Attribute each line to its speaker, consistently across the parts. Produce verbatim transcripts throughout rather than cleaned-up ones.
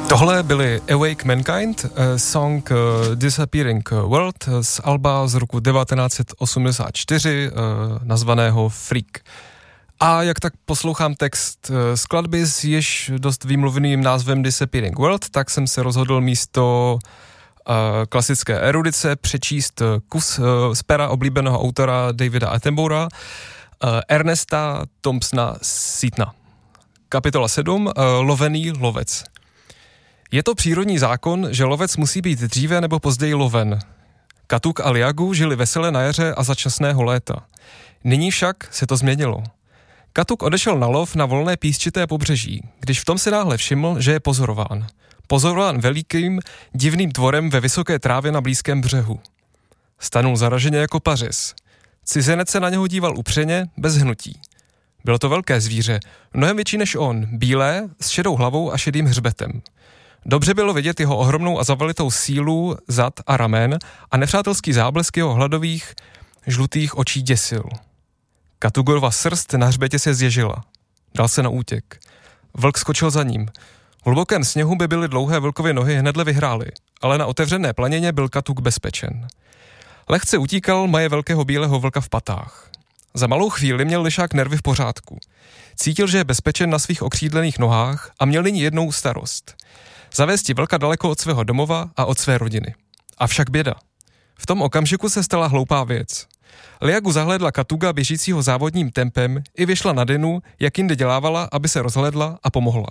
Speaker 1: Tohle byly Awake Mankind, song Disappearing World z alba z roku devatenáct set osmdesát čtyři, nazvaného Freak. A jak tak poslouchám text skladby s již dost výmluvným názvem Disappearing World, tak jsem se rozhodl místo klasické erudice přečíst kus z pera oblíbeného autora Davida Attenborough'a, Ernesta Thompsona Seatona. Kapitola sedm. Lovený lovec. Je to přírodní zákon, že lovec musí být dříve nebo později loven. Katuk a Liagu žili vesele na jaře a za časného léta. Nyní však se to změnilo. Katuk odešel na lov na volné písčité pobřeží, když v tom se náhle všiml, že je pozorován. Pozorován velikým, divným tvorem ve vysoké trávě na blízkém břehu. Stanul zaraženě jako pařez. Cizinec se na něho díval upřeně, bez hnutí. Bylo to velké zvíře, mnohem větší než on, bílé, s šedou hlavou a šedým hřbetem. Dobře bylo vidět jeho ohromnou a zavalitou sílu, zad a ramen a nepřátelský záblesk jeho hladových, žlutých očí děsil. Katugorova srst na hřbetě se zježila. Dal se na útěk. Vlk skočil za ním. V hlubokém sněhu by byly dlouhé vlkovy nohy hnedle vyhrály, ale na otevřené planině byl Katuk bezpečen. Lehce utíkal maje velkého bílého vlka v patách. Za malou chvíli měl lišák nervy v pořádku. Cítil, že je bezpečen na svých okřídlených nohách a měl nyní jednou starost. Zavésti vlka daleko od svého domova a od své rodiny. Avšak běda. V tom okamžiku se stala hloupá věc. Liagu zahlédla Katuga běžícího závodním tempem i vyšla na Denu, jak jinde dělávala, aby se rozhlédla a pomohla.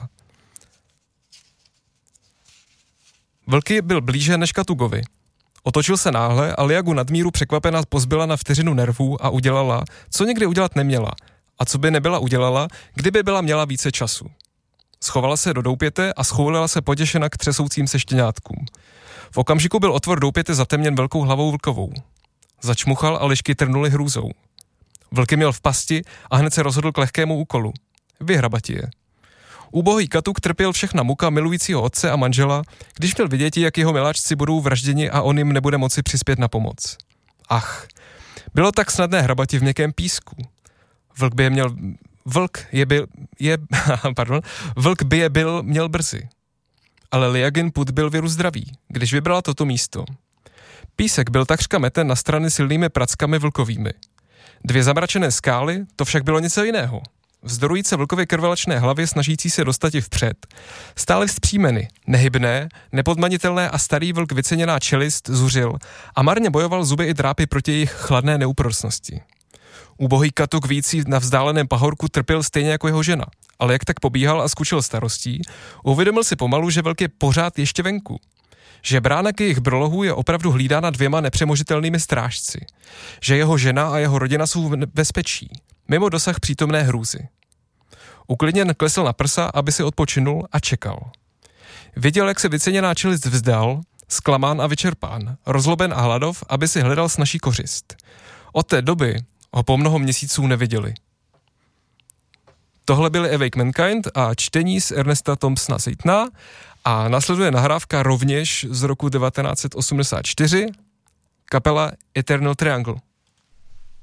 Speaker 1: Vlky byl blíže než Katugovi. Otočil se náhle a Liagu nadmíru překvapená pozbyla na vteřinu nervů a udělala, co někdy udělat neměla a co by nebyla udělala, kdyby byla měla více času. Schovala se do doupěte a schoulila se poděšena k třesoucím se štěňátkům. V okamžiku byl otvor doupěte zatemněn velkou hlavou vlkovou. Začmuchal a lišky trnuly hrůzou. Vlky měl v pasti a hned se rozhodl k lehkému úkolu. Vyhrabati je. Úbohý Katuk trpěl všechna muka milujícího otce a manžela, když měl vidět, jak jeho miláčci budou vražděni a on jim nebude moci přispět na pomoc. Ach, bylo tak snadné hrabati v měkkém písku. Vlk by je měl... Vlk je byl... Je, pardon, vlk by je byl měl brzy. Ale Liagin pud byl věru zdravý, když vybrala toto místo. Písek byl takřka meten na strany silnými prackami vlkovými. Dvě zamračené skály, to však bylo něco jiného. Vzdorující vlkově krvelačné hlavě snažící se dostati vpřed, stály vzpřímeny, nehybné, nepodmanitelné a starý vlk vyceněná čelist zuřil a marně bojoval zuby i drápy proti jejich chladné neúprosnosti. Úbohý Katuk vící na vzdáleném pahorku trpěl stejně jako jeho žena, ale jak tak pobíhal a skučil starostí, uvědomil si pomalu, že vlk je pořád ještě venku. Že brána k jejich brlohu je opravdu hlídána dvěma nepřemožitelnými strážci. Že jeho žena a jeho rodina jsou v bezpečí, mimo dosah přítomné hrůzy. Uklidněn klesl na prsa, aby si odpočinul a čekal. Viděl, jak se vyceněná čelist vzdal, zklamán a vyčerpán, rozloben a hladov, aby si hledal snazší kořist. Od té doby ho po mnoho měsíců neviděli. Tohle byly Awake Mankind a čtení z Ernesta Thompsona Seatona a následuje nahrávka rovněž z roku devatenáct set osmdesát čtyři, kapela Eternal Triangle.